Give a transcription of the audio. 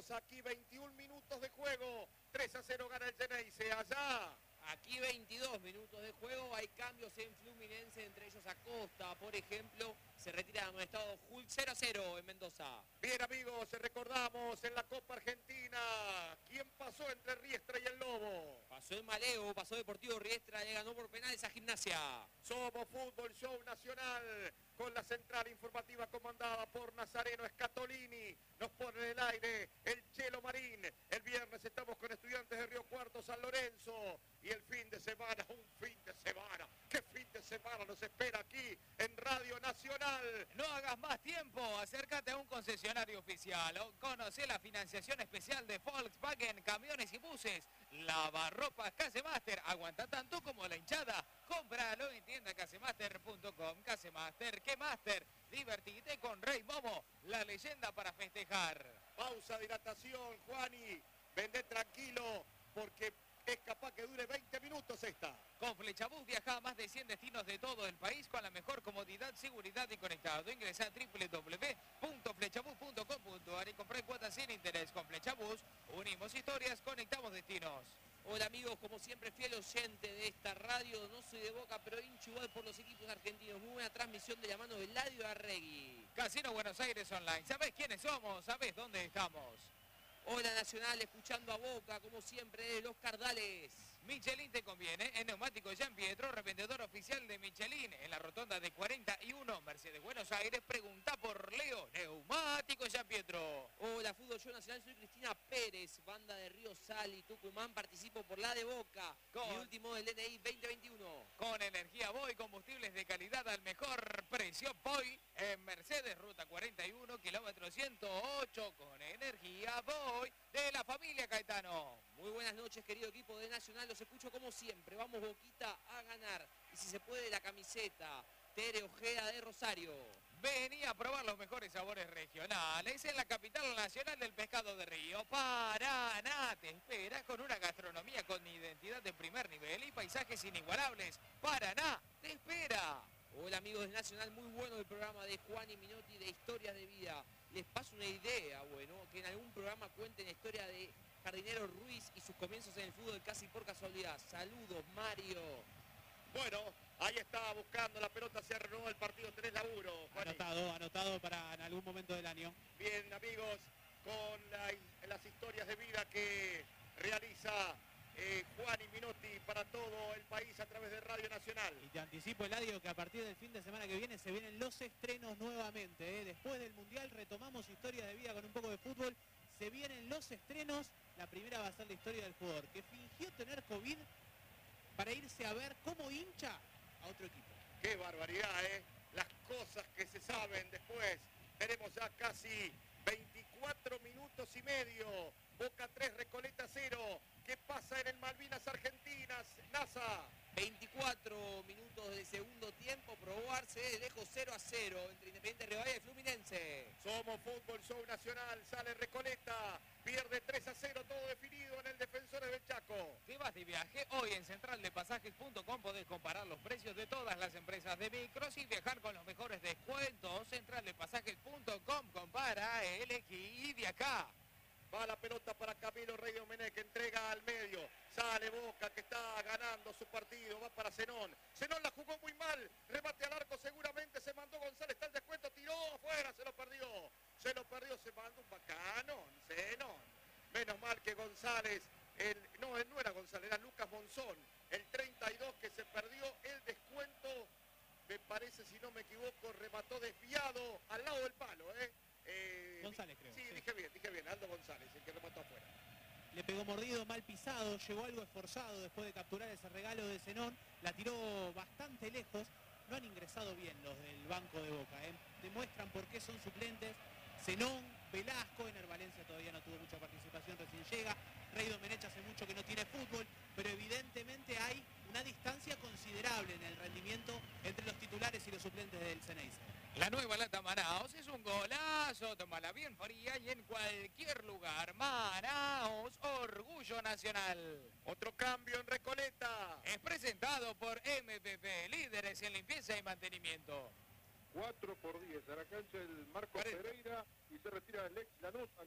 Mendoza. Aquí 21 minutos de juego. 3-0 gana el Geneise. Allá. Aquí 22 minutos de juego, hay cambios en Fluminense, entre ellos Acosta, por ejemplo, se retira de amonestado Hulk 0-0 en Mendoza. Bien amigos, recordamos en la Copa Argentina, ¿quién pasó entre Riestra y el Lobo? Pasó el Maleo, pasó Deportivo Riestra, le ganó por penales a Gimnasia. Somos Fútbol Show Nacional, con la central informativa comandada por Nazareno Scatolini. Nos pone en el aire el Chelo Marín. El viernes estamos con Estudiantes de Río Cuarto, San Lorenzo. Y el fin de semana, un fin de semana. ¿Qué fin de semana nos espera aquí en Radio Nacional? No hagas más tiempo, acércate a un concesionario oficial. Conoce la financiación especial de Volkswagen, camiones y buses. Lavarropas Casemaster, aguanta tanto como la hinchada. Cómpralo en tienda casemaster.com. Casemaster, ¿qué Master? Divertite con Rey Momo, la leyenda para festejar. Pausa, dilatación, Juani. Vendé tranquilo porque es capaz que dure 20 minutos esta. Con Flechabús viaja a más de 100 destinos de todo el país con la mejor comodidad, seguridad y conectado. Ingresa a www.flechabús.com.ar y compré cuotas sin interés. Con Flechabús unimos historias, conectamos destinos. Hola amigos, como siempre fiel oyente de esta radio, no soy de Boca, pero hincho igual por los equipos argentinos. Muy buena transmisión de la mano de Eladio Arregui. Casino Buenos Aires Online, ¿sabés quiénes somos? ¿Sabés dónde estamos? Hola Nacional, escuchando a Boca, como siempre, de los Cardales. Michelin te conviene, en Neumático Jean Pietro, revendedor oficial de Michelin, en la rotonda de 41, Mercedes Buenos Aires. Pregunta por Leo, Neumático Jean Pietro. Hola Fútbol Show Nacional, soy Cristina Pérez, banda de Río Sal y Tucumán, participo por la de Boca, mi último del DNI 2021. Con energía Boy, combustibles de calidad al mejor precio Boy, en Mercedes, ruta 41, kilómetro 108, con energía Boy, de la familia Caetano. Muy buenas noches, querido equipo de Nacional, los escucho como siempre. Vamos Boquita a ganar. Y si se puede, la camiseta Tere Ojeda de Rosario. Vení a probar los mejores sabores regionales en la capital nacional del pescado de río. Paraná te espera con una gastronomía con identidad de primer nivel y paisajes inigualables. Paraná te espera. Hola amigos de Nacional, muy bueno el programa de Juan y Minotti de Historias de Vida. Les paso una idea, bueno, que en algún programa cuenten la historia de Jardinero Ruiz y sus comienzos en el fútbol casi por casualidad. Saludos, Mario. Bueno, ahí está buscando la pelota, se renovó el partido, tenés laburo, Juani. Anotado para en algún momento del año. Bien, amigos, con las historias de vida que realiza Juan y Minotti para todo el país a través de Radio Nacional. Y te anticipo, Eladio, que a partir del fin de semana que viene se vienen los estrenos nuevamente. Después del Mundial retomamos historias de vida con un poco de fútbol. Se vienen los estrenos. La primera va a ser la historia del jugador que fingió tener COVID para irse a ver como hincha a otro equipo. ¡Qué barbaridad, eh! Las cosas que se saben después. Tenemos ya casi 24 minutos y medio. Boca 3, Recoleta 0. ¿Qué pasa en el Malvinas Argentinas, NASA? 24 minutos de segundo tiempo, probarse de lejos 0-0 entre Independiente Rivadavia y Fluminense. Somos Fútbol Show Nacional, sale Recoleta, pierde 3-0, todo definido en el Defensores del Chaco. Si vas de viaje, hoy en centraldepasajes.com podés comparar los precios de todas las empresas de micros y viajar con los mejores descuentos. Centraldepasajes.com, compara, elegí y viaja. Va la pelota para Camilo Rey Domenech, que entrega al medio. Sale Boca, que está ganando su partido. Va para Zenón. Zenón la jugó muy mal. Remate al arco seguramente. Se mandó González. Está el descuento. Tiró afuera. Se lo perdió. Se mandó un bacano. Zenón. Menos mal que González. No, él no era González. Era Lucas Monzón. El 32 que se perdió el descuento. Me parece, si no me equivoco, remató desviado al lado del palo, González, creo. Sí, dije bien, Aldo González, el que remató afuera. Le pegó mordido, mal pisado, llegó algo esforzado después de capturar ese regalo de Zenón. La tiró bastante lejos. No han ingresado bien los del banco de Boca. Demuestran por qué son suplentes. Zenón, Velasco, Ener Valencia todavía no tuvo mucha participación, recién llega. Rey Domenech hace mucho que no tiene fútbol, pero evidentemente hay una distancia considerable en el rendimiento entre los titulares y los suplentes del Ceneice. La nueva lata Manaos es un golazo, tómala bien fría y en cualquier lugar. Manaos, orgullo nacional. Otro cambio en Recoleta. Es presentado por MPP, líderes en limpieza y mantenimiento. 4-10 a la cancha el Marco Pereira y se retira el ex Lanús.